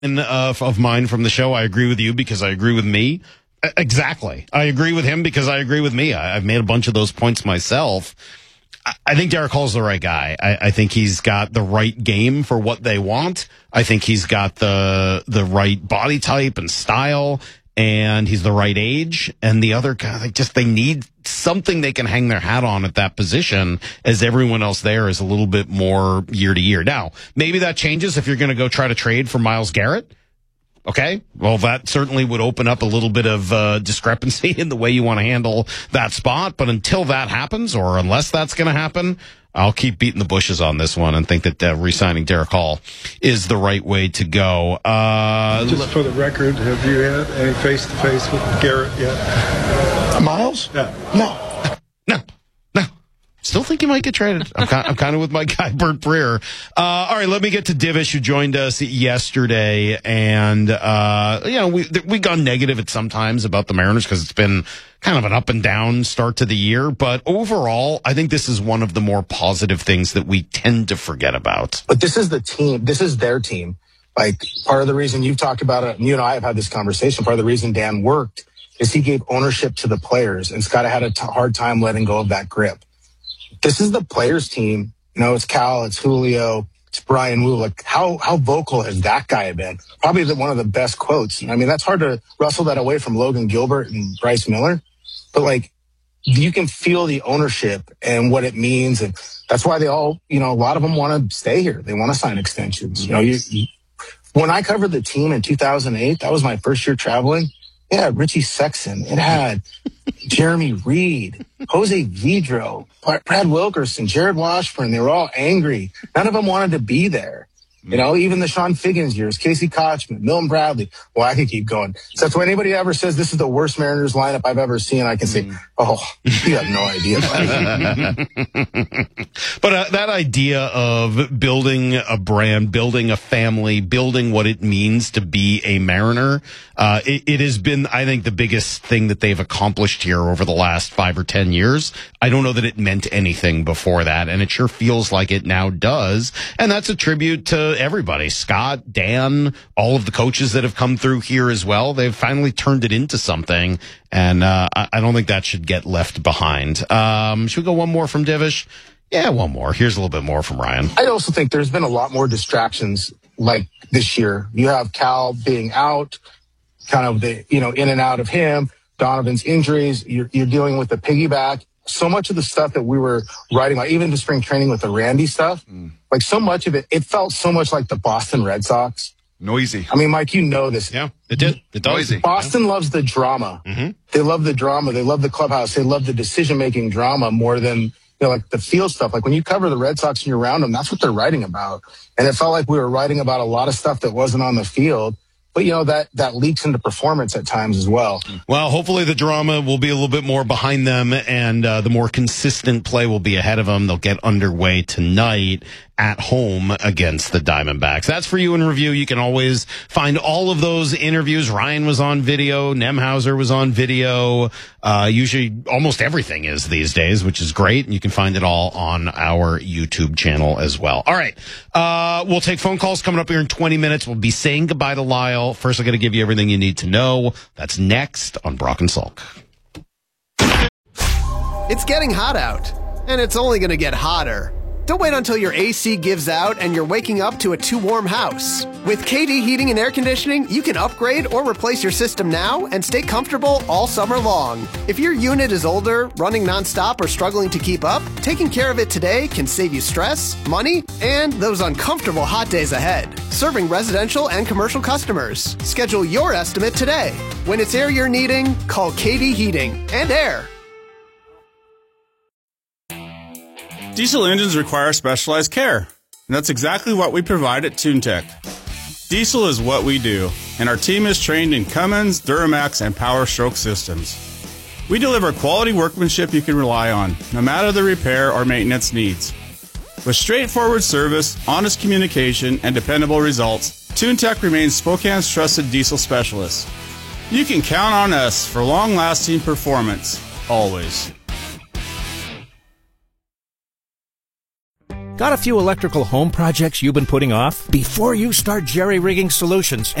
of mine from the show. I agree with you because I agree with me. Exactly. I agree with him because I agree with me. I've made a bunch of those points myself. I think Derek Hall's the right guy. I think he's got the right game for what they want. I think he's got the right body type and style, and he's the right age. And the other guy, they need something they can hang their hat on at that position, as everyone else there is a little bit more year to year. Now, maybe that changes if you're going to go try to trade for Myles Garrett. Okay, well, that certainly would open up a little bit of discrepancy in the way you want to handle that spot. But until that happens, or unless that's going to happen, I'll keep beating the bushes on this one and think that re-signing Derek Hall is the right way to go. Just for the record, have you had any face-to-face with Garrett yet? Myles? Yeah. No. Still think he might get traded. I'm kind of with my guy, Bert Breer. All right, let me get to Divish, who joined us yesterday. And, we gone negative at sometimes about the Mariners because it's been kind of an up and down start to the year. But overall, I think this is one of the more positive things that we tend to forget about. But this is the team. This is their team. Like, part of the reason you've talked about it, and you and I have had this conversation, part of the reason Dan worked is he gave ownership to the players. And Scott had a hard time letting go of that grip. This is the players' team. You know, it's Cal, it's Julio, it's Brian Wu. Like, how vocal has that guy been? Probably one of the best quotes. I mean, that's hard to wrestle that away from Logan Gilbert and Bryce Miller. But, like, you can feel the ownership and what it means. And that's why they all, a lot of them want to stay here. They want to sign extensions. When I covered the team in 2008, that was my first year traveling. It had Richie Sexson. It had Jeremy Reed, Jose Vidro, Brad Wilkerson, Jared Washburn. They were all angry. None of them wanted to be there. Even the Sean Figgins years, Casey Kochman, Milton Bradley. Well, I could keep going. So if anybody ever says this is the worst Mariners lineup I've ever seen, I can say, you have no idea. But that idea of building a brand, building a family, building what it means to be a Mariner, it has been, I think, the biggest thing that they've accomplished here over the last 5 or 10 years. I don't know that it meant anything before that, and it sure feels like it now does. And that's a tribute to everybody. Scott, Dan, all of the coaches that have come through here as well. They've finally turned it into something, and I don't think that should get left behind. Should we go one more from Divish? Yeah, one more. Here's a little bit more from Ryan. I also think there's been a lot more distractions like this year. You have Cal being out, kind of the, in and out of him, Donovan's injuries. You're dealing with the piggyback. So much of the stuff that we were writing, like even the spring training with the Randy stuff, like so much of it felt so much like the Boston Red Sox. Noisy. I mean, Mike, you know this. Yeah, it did. It does. Noisy. Boston loves the drama. Mm-hmm. They love the drama. They love the clubhouse. They love the decision-making drama more than, like the field stuff. Like when you cover the Red Sox and you're around them, that's what they're writing about. And it felt like we were writing about a lot of stuff that wasn't on the field. But, that leaks into performance at times as well. Well, hopefully the drama will be a little bit more behind them, and the more consistent play will be ahead of them. They'll get underway tonight at home against the Diamondbacks. That's for you in review. You can always find all of those interviews. Ryan was on video. Nemhauser was on video. Usually almost everything is these days, which is great. And you can find it all on our YouTube channel as well. All right. We'll take phone calls coming up here in 20 minutes. We'll be saying goodbye to Lyle. First, I'm going to give you everything you need to know. That's next on Brock and Salk. It's getting hot out, and it's only going to get hotter. Don't wait until your AC gives out and you're waking up to a too warm house. With KD Heating and Air Conditioning, you can upgrade or replace your system now and stay comfortable all summer long. If your unit is older, running nonstop, or struggling to keep up, taking care of it today can save you stress, money, and those uncomfortable hot days ahead. Serving residential and commercial customers. Schedule your estimate today. When it's air you're needing, call KD Heating and Air. Diesel engines require specialized care, and that's exactly what we provide at TuneTech. Diesel is what we do, and our team is trained in Cummins, Duramax, and Power Stroke systems. We deliver quality workmanship you can rely on, no matter the repair or maintenance needs. With straightforward service, honest communication, and dependable results, TuneTech remains Spokane's trusted diesel specialist. You can count on us for long-lasting performance, always. Got a few electrical home projects you've been putting off? Before you start jerry-rigging solutions